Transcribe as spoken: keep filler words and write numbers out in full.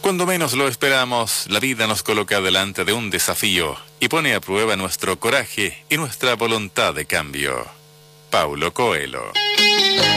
Cuando menos lo esperamos, la vida nos coloca delante de un desafío y pone a prueba nuestro coraje y nuestra voluntad de cambio. Paulo Coelho.